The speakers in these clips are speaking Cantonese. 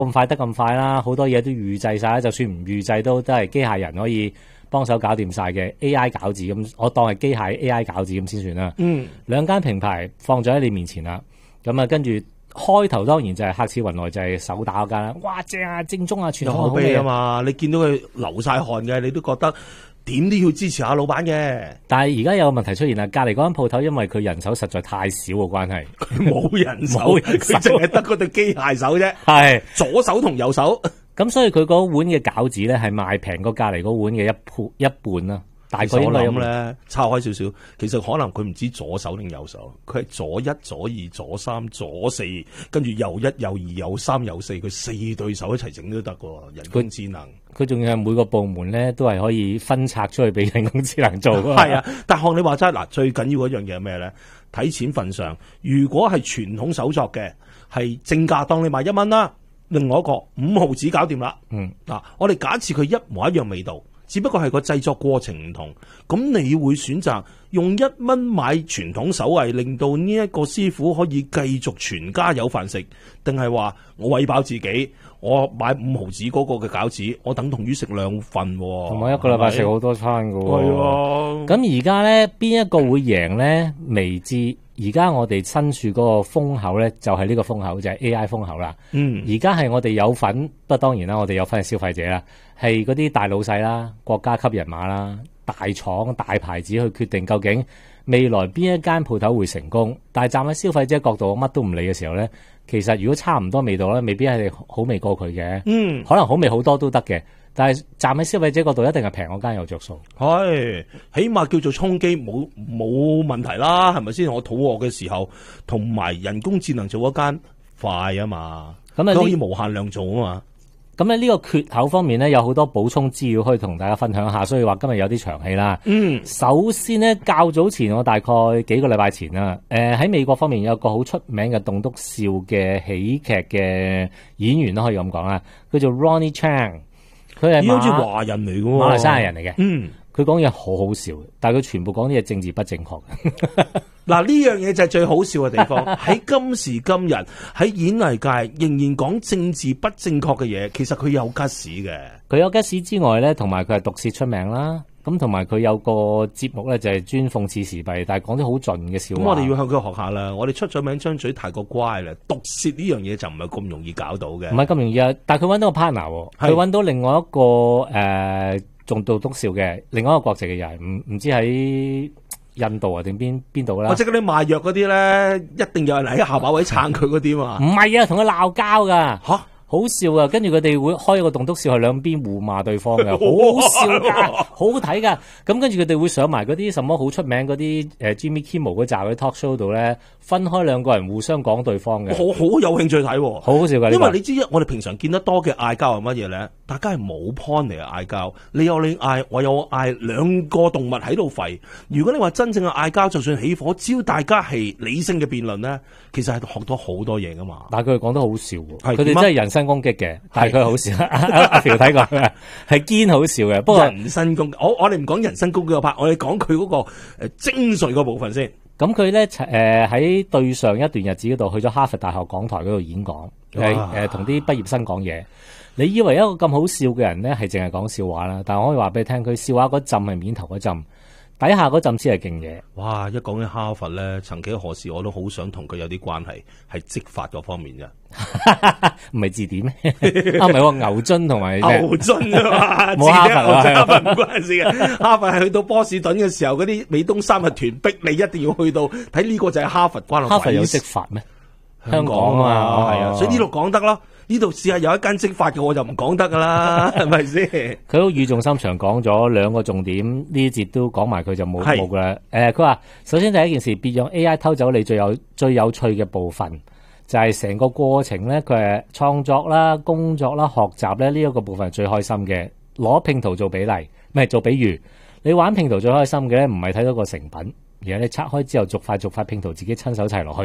咁快得咁快啦，好多嘢都預製晒，就算唔預製都係機械人可以幫手搞掂晒嘅 AI 餃子咁，我當係機械 AI 餃子咁先算啦。兩間平台放咗喺你面前啦，咁啊跟住開頭當然就係客似雲來，就係手打嗰間啦。哇，正啊，正宗啊，傳統好味啊嘛！你見到佢流晒汗嘅，你都覺得點都要支持下老闆嘅。 但係而家有個問題出現啦，隔離嗰間鋪頭因為佢人手實在太少嘅關係， 冇人手，佢淨係得嗰對機械手啫， 係左手同右手。 咁所以佢嗰碗嘅餃子咧係賣平過隔離嗰碗嘅一半啦。大概應該咁咧，抄開少少。其實可能佢唔知左手定右手，佢係左一、左二、左三、左四，跟住右一、右二、右三、右四，佢4對手一齊整都得喎。人工智能， 佢仲要係每個部門咧都係可以分拆出去俾人工智能做㗎。 係啊，但學你話齋嗱，最緊要嗰樣嘢係咩咧？睇錢份上，如果係傳統手作嘅，係正價當你賣1蚊啦，另外一個5毫子搞掂啦。嗱，我哋假設佢一模一樣味道。只不過係個製作過程唔同，咁你會選擇用1蚊買傳統手藝，令到呢一個師傅可以繼續全家有飯食，定係話我餵飽自己，我買5毫子嗰個嘅餃子，我等同於食2份， 同埋一個禮拜食好多餐㗎喎。 係啊， 咁而家咧邊一個會贏咧？未知。而家我哋身處嗰個風口咧，就係呢個風口，就係 AI 風口啦。而家係我哋有份，不過當然啦，我哋有份係消費者啦，係嗰啲大老細啦、國家級人馬啦、大廠、大牌子去決定究竟未來邊一間鋪頭會成功。但係站喺消費者角度，乜都唔理嘅時候咧，其實如果差唔多味道咧，未必係好味過佢嘅。可能好味好多都得嘅。但係站喺消費者角度，一定係平嗰間有着數。 係，起碼叫做充飢冇問題啦，係咪先？我肚餓嘅時候，同埋人工智能做一間快啊嘛，咁可以無限量做啊嘛。 咁咧呢個缺口方面咧，有好多補充資料可以同大家分享下，所以話今日有啲長氣啦。首先呢，較早前我大概幾個禮拜前啦，喺美國方面有個好出名嘅棟篤笑嘅喜劇嘅演員都可以咁講啦，叫做 Ronnie Chang。佢係好似華人嚟嘅喎， 馬來西亞人嚟嘅。佢講嘢好好笑，但係佢全部講啲嘢政治不正確。 嗱，呢樣嘢就係最好笑嘅地方。喺今時今日喺演藝界仍然講政治不正確嘅嘢，其實佢有吉士嘅。 佢有吉士之外咧，同埋佢係毒舌出名啦。咁同埋佢有個節目咧，就係專諷刺時弊，但係講啲好盡嘅笑話。 咁我哋要向佢學下啦。我哋出咗名張嘴太過乖啦，毒舌呢樣嘢就唔係咁容易搞到嘅。 唔係咁容易啊！但係佢揾到個 partner，佢揾到另外一個仲棟篤笑嘅，另外一個國籍嘅人，唔知喺印度啊定邊度啦。 或者嗰啲賣藥嗰啲咧，一定有人喺下巴位撐佢嗰啲嘛。 唔係啊，同佢鬧交㗎。嚇！好笑啊！跟住佢哋會開一個棟篤笑，係兩邊互罵對方嘅，好笑㗎，好睇㗎。咁跟住佢哋會上埋嗰啲什麼好出名嗰啲Jimmy Kimmel 嗰集嗰啲 talk show 度咧，分開兩個人互相講對方嘅。 我好有興趣睇， 好好笑㗎。 因為你知我哋平常見得多嘅嗌交係乜嘢咧？大家係冇 point 嚟嗌交，你有你嗌，我有我嗌，兩個動物喺度吠。如果你話真正嘅嗌交，就算起火，只要大家係理性嘅辯論咧，其實係學到好多嘢噶嘛。 但係佢哋講得好笑喎，佢哋真係人身攻擊嘅，但係佢好笑。阿條睇過嘅係堅好笑嘅，不過人身攻擊，我哋唔講人身攻擊個 part，我哋講佢嗰個精髓個部分先。 咁佢咧喺對上一段日子嗰度去咗哈佛大學講台嗰度演講，同啲畢業生講嘢。你以為一個咁好笑嘅人咧係淨係講笑話啦，但係我可以話俾你聽，佢笑話嗰陣係面頭嗰陣，底下嗰陣先係勁嘢。 哇！一講起哈佛咧，曾幾何時我都好想同佢有啲關係，係職法嗰方面啫。 唔係字典咩？啊，唔係喎，牛津同埋牛津啊嘛， 冇哈佛啊， 哈佛唔關事嘅。哈佛係去到波士頓嘅時候，嗰啲美東三日團逼你一定要去到睇呢個就係哈佛關。 哈佛有職法咩？ 香港啊嘛，係啊，所以呢度講得咯。呢度試下有一間職法嘅，我就唔講得噶啦，係咪先？ 佢好語重心長講咗兩個重點，呢一節都講埋佢就冇噶啦。佢話首先第一件事，別讓 AI 偷走你最有趣嘅部分，就係成個過程咧，佢係創作啦、工作啦、學習咧呢一個部分係最開心嘅。攞拼圖做比例，唔係做比喻。你玩拼圖最開心嘅咧，唔係睇到個成品，而係你拆開之後逐塊拼圖自己親手砌落去。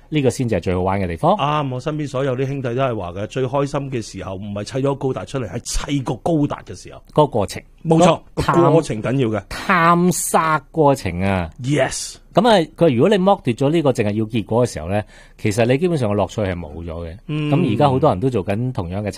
呢個先至係最好玩嘅地方。 啱，我身邊所有啲兄弟都係話嘅，最開心嘅時候唔係砌咗高達出嚟，係砌個高達嘅時候。 嗰個過程， 冇錯， 個過程緊要嘅探索過程啊。 Yes。 咁啊，佢如果你剝奪咗呢個淨係要結果嘅時候咧，其實你基本上個樂趣係冇咗嘅。咁而家好多人都做緊同樣嘅。